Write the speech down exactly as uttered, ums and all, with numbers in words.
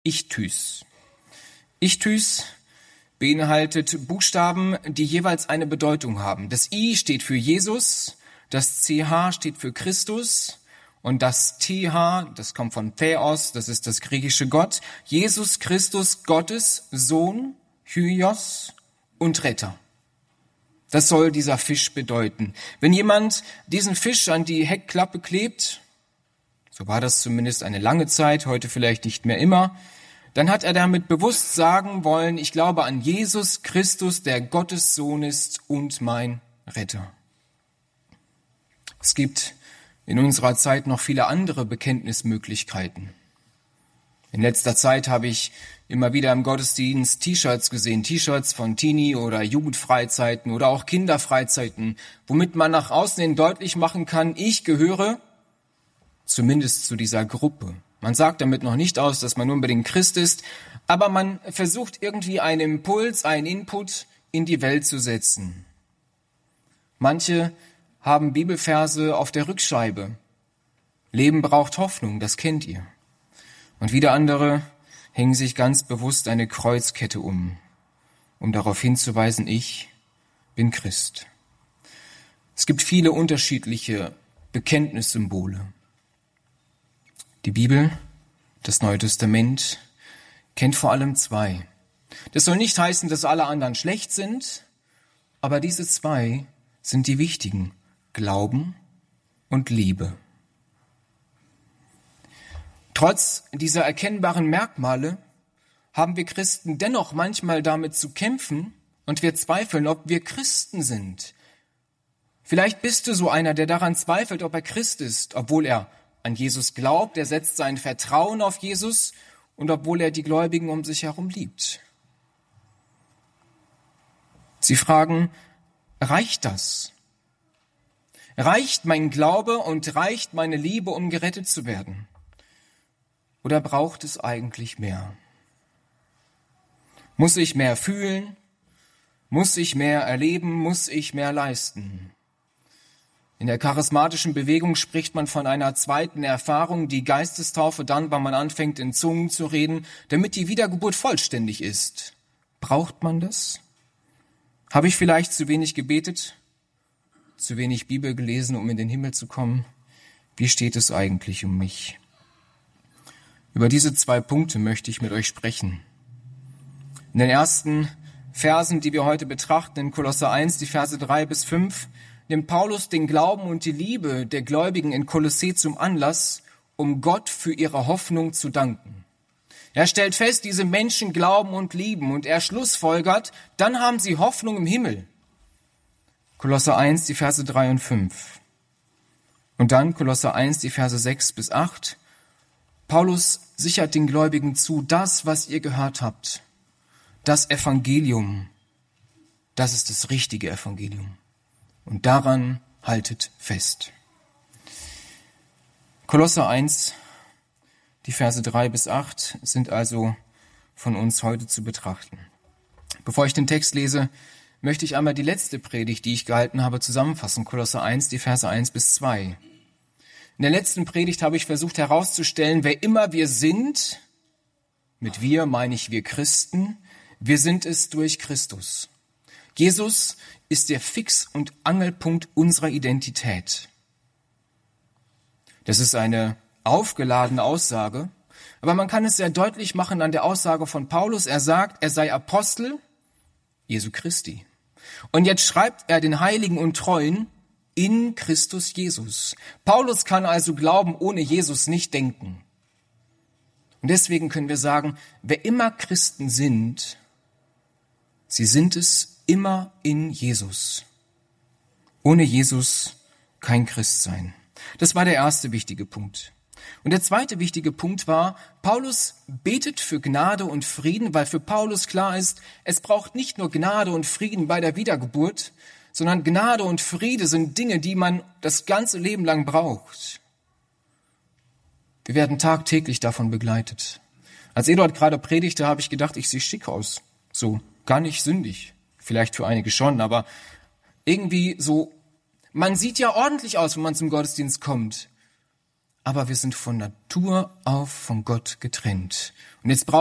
Ichthys. Ichthys beinhaltet Buchstaben, die jeweils eine Bedeutung haben. Das I steht für Jesus, das C H steht für Christus und das T H, das kommt von Theos, das ist das griechische Gott. Jesus Christus, Gottes Sohn, Hyos und Retter. Das soll dieser Fisch bedeuten. Wenn jemand diesen Fisch an die Heckklappe klebt, so war das zumindest eine lange Zeit, heute vielleicht nicht mehr immer, dann hat er damit bewusst sagen wollen, ich glaube an Jesus Christus, der Gottes Sohn ist und mein Retter. Es gibt in unserer Zeit noch viele andere Bekenntnismöglichkeiten. In letzter Zeit habe ich immer wieder im Gottesdienst T-Shirts gesehen, T-Shirts von Teenie- oder Jugendfreizeiten oder auch Kinderfreizeiten, womit man nach außen hin deutlich machen kann, ich gehöre zumindest zu dieser Gruppe. Man sagt damit noch nicht aus, dass man unbedingt Christ ist, aber man versucht irgendwie einen Impuls, einen Input in die Welt zu setzen. Manche haben Bibelverse auf der Rückscheibe. Leben braucht Hoffnung, das kennt ihr. Und wieder andere hängen sich ganz bewusst eine Kreuzkette um, um darauf hinzuweisen, ich bin Christ. Es gibt viele unterschiedliche Bekenntnissymbole. Die Bibel, das Neue Testament, kennt vor allem zwei. Das soll nicht heißen, dass alle anderen schlecht sind, aber diese zwei sind die wichtigen: Glauben und Liebe. Trotz dieser erkennbaren Merkmale haben wir Christen dennoch manchmal damit zu kämpfen und wir zweifeln, ob wir Christen sind. Vielleicht bist du so einer, der daran zweifelt, ob er Christ ist, obwohl er an Jesus glaubt, er setzt sein Vertrauen auf Jesus und obwohl er die Gläubigen um sich herum liebt. Sie fragen, reicht das? Reicht mein Glaube und reicht meine Liebe, um gerettet zu werden? Oder braucht es eigentlich mehr? Muss ich mehr fühlen? Muss ich mehr erleben? Muss ich mehr leisten? In der charismatischen Bewegung spricht man von einer zweiten Erfahrung, die Geistestaufe dann, wenn man anfängt, in Zungen zu reden, damit die Wiedergeburt vollständig ist. Braucht man das? Habe ich vielleicht zu wenig gebetet? Zu wenig Bibel gelesen, um in den Himmel zu kommen? Wie steht es eigentlich um mich? Über diese zwei Punkte möchte ich mit euch sprechen. In den ersten Versen, die wir heute betrachten, in Kolosser eins, die Verse drei bis fünf, nimmt Paulus den Glauben und die Liebe der Gläubigen in Kolossä zum Anlass, um Gott für ihre Hoffnung zu danken. Er stellt fest, diese Menschen glauben und lieben und er schlussfolgert, dann haben sie Hoffnung im Himmel. Kolosser eins, die Verse drei und fünf. Und dann Kolosser eins, die Verse sechs bis acht. Paulus sichert den Gläubigen zu, das, was ihr gehört habt, das Evangelium, das ist das richtige Evangelium. Und daran haltet fest. Kolosser eins, die Verse drei bis acht sind also von uns heute zu betrachten. Bevor ich den Text lese, möchte ich einmal die letzte Predigt, die ich gehalten habe, zusammenfassen. Kolosser eins, die Verse eins bis zwei. In der letzten Predigt habe ich versucht herauszustellen, wer immer wir sind, mit wir meine ich wir Christen, wir sind es durch Christus. Jesus ist der Fix- und Angelpunkt unserer Identität. Das ist eine aufgeladene Aussage, aber man kann es sehr deutlich machen an der Aussage von Paulus. Er sagt, er sei Apostel Jesu Christi. Und jetzt schreibt er den Heiligen und Treuen in Christus Jesus. Paulus kann also glauben, ohne Jesus nicht denken. Und deswegen können wir sagen, wer immer Christen sind, sie sind es immer in Jesus. Ohne Jesus kein Christsein. Das war der erste wichtige Punkt. Und der zweite wichtige Punkt war, Paulus betet für Gnade und Frieden, weil für Paulus klar ist, es braucht nicht nur Gnade und Frieden bei der Wiedergeburt, sondern Gnade und Friede sind Dinge, die man das ganze Leben lang braucht. Wir werden tagtäglich davon begleitet. Als Eduard gerade predigte, habe ich gedacht, ich sehe schick aus. So, gar nicht sündig. Vielleicht für einige schon, aber irgendwie so, man sieht ja ordentlich aus, wenn man zum Gottesdienst kommt. aber wir sind von Natur auf von Gott getrennt. Und jetzt